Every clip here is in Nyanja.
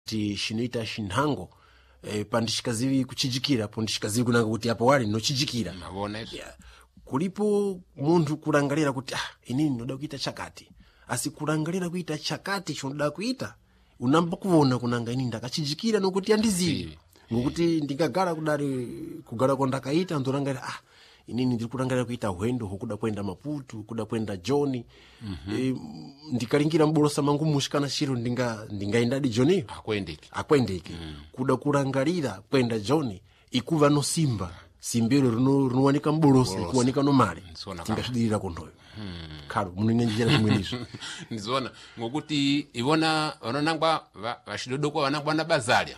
tishinoita shinhango pandishikazivi kuchijikira pondishikazivi kunanga kuti apo wali nochijikira mabona yeah. Kulipo muntu kurangalira kuti inini ndoda kuita chakati asi kurangalira kuita chakati chonoda kuita unamba kuona kunanga inini ndakachijikira nokuti andizivi ngokuti ndikagara kugara kondakaita ndorangalira inini ndiri kurangalira kuita hwendo hokuda kwenda Maputo kuda kwenda Joni ndikalingira mbolosa mangu mushikana shiro ndingaendadi Joni akwendeke kuda kurangalira kwenda Joni ikuva no simbero runowanika mbolosa kuwanika no mali tingashidirira kondoyo kalo munenge njira zimwenizo ndizona ngokuti ibona vanonangwa vashidodoko vanangwa na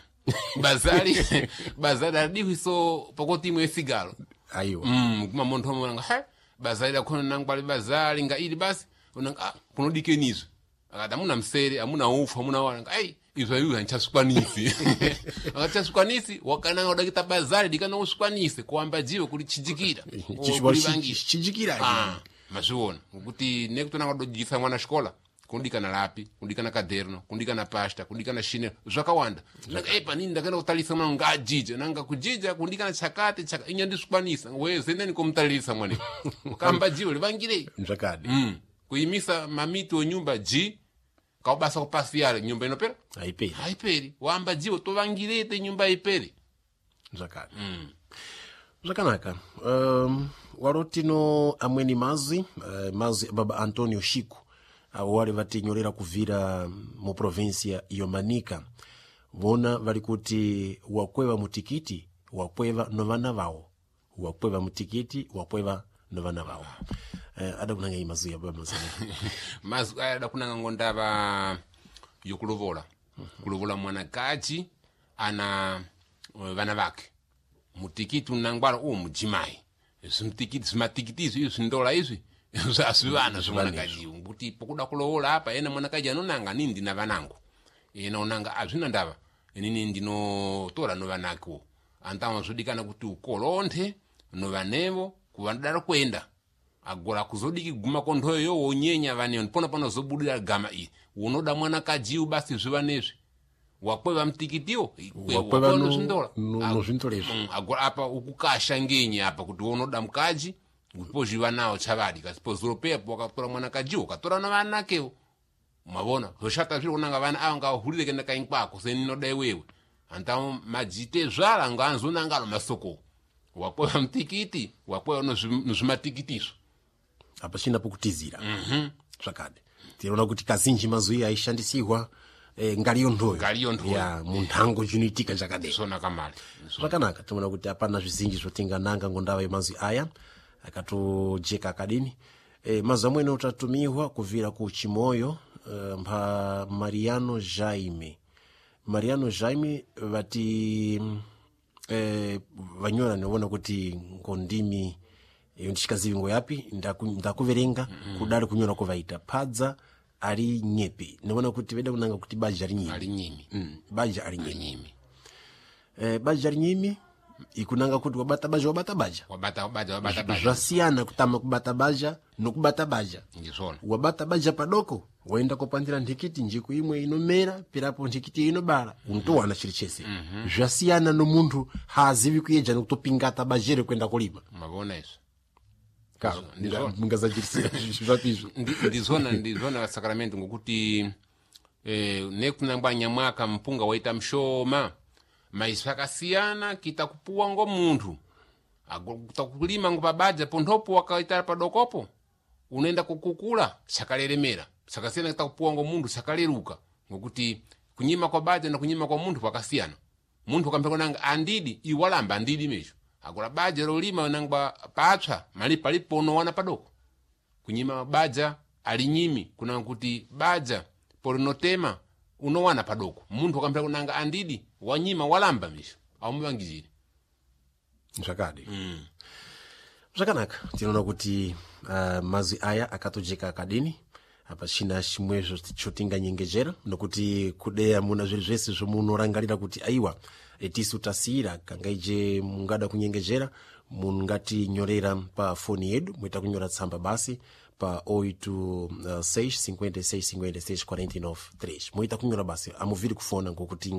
bazali adihiso pakoti imwe figaro aiwa kuma muntu mwana bazali akona nangwa bazali nga ili basi unanga kunodikenizo akada muna msere amuna ufu amuna wanga izo yu hanchasukwanisi akachasukwanisi wakana odakita bazali dikana usukwanise kuamba jiwe kuli chijikira chijikira mazuona ukuthi nekutonanga dojisa mwana shikola kundikana lapi kundikana kaderno kundikana pasta kundikana shine zvakawanda nanga nini ndakaenda kutalisa mwana ngajija nanga kujija kundikana chakati inyandisukwanisa wezendeni kumtalisa mwana kamba jiwe livangire zvakadi kuimisa mamiti wenyumba kaubasa kupasiyale nyumba inopera haiperi wamba jiwe tovangirete nyumba iperi zvakadi zvakanaka warotino amweni mazi baba Antonio Chico wale vatinyorera kuvira mu provincia yomanika vona vari kuti wakweva mutikiti wakweva novana vao wakweva mutikiti wakweva novana vao ada kunanga imazu ya baba mazu ada kunanga ngondava yokulovola kulovola mwanakaji ana vana vake mutikiti unangwala mujimai zimatikitizo iyo zindola izwi zasivana zimwanakaji kuti pokuda kulowola apa ena mwanakaji anonanga nini ndina vanangu ena onanga azvina ndava inini ndinotora novanako antawa zodikana kuti ukolonthe novanevo kuvandadala kwenda agora kuzodiki guma konthoyo wonyenya vaneo pona pano zobudira gama iyi unoda mwanakaji basi zvivanezvi wakweva mtikitiwo wakweva no zvintolezo agora apa ukukasha ngenye apa kuti unoda mkaji kupozhiva nawo chavadi kasipozoropepo wakatora mwanakajiwo katora na vanakewo mavona zoshata zviri kunanga vana ava ngavahulire kenda kaini kwako seninoda iwewe antawo majite zvala ngaanzonangalo masoko wakweva mtikiti wakweva nozvimatikitiso apa china pokutizira zvakadi tinoona kuti kazhinji mazuva aishandisirwa ngaliyo ndoyo ya munthango chinoitika chakadai zvakanaka tinoona kuti apana zvizinji zvotingananga ngondava yemazuva aya akatojeka akadini mazuva amwene utatumiwa kuvira ku Chimoyo mpa Mariano Jaime vati vanyora niona kuti ngondimi ndishikazivingo yapi ndakuverenga kudari kunyora kuvaita padza ari nyepi niona kuti veda kunanga kuti baja ari nyimi baja ari nyimi baja ari nyimi ikunanga kuti wabata baja zvasiyana kutama kubata baja nokubata baja wabata baja padoko waenda kopandira ndikiti njiku imwe inomera pirapo ndikiti inobara untowana chiri chese zvasiyana nomuntu haazivi kuyeja nekutopingata bajere kwenda kulima mavona izvo mungazajirisia zvapizvo ndizona sakramento ngokuti nekunangwa nyamwaka mpunga waita mshoma maisi akasiyana kitakupuwa ngo muntu kutakulima ngo pabaja pondopo wakaita padokopo unaenda kukukula chakaleremera sakasiyana kitakupuwa ngo muntu chakaleruka ngokuti kunyima kwa baja na kunyima kwa muntu pakasiyana muntu akampeka nanga andidi iwalamba andidi mesho agora baja lolima nangwa patsva mali palipono wana padoko kunyima baja alinyimi kuna kuti baja polinotema unowana padoko muntu akampeka nanga andidi wanyima walamba misho aumuvangizire zvakadi zvakanaka tinoona kuti mazwi aya akatojeka akadini apa china chimwezvo chotinganyengejera nokuti kudeya muna zviri zvese zvomunorangarira kuti aiwa tisu tasiyira kangaije mungada kunyengejera mungatinyorera pa foni yedu muita kunyora tsamba basi pa 86 56 56 49 3 muita kunyora basi amuviri kufona ngokuti